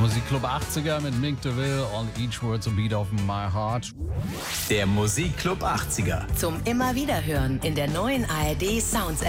Musikclub 80er mit Mink DeVille und Each Word's a Beat of My Heart. Der Musikclub 80er. Zum immer wieder hören in der neuen ARD Sounds App.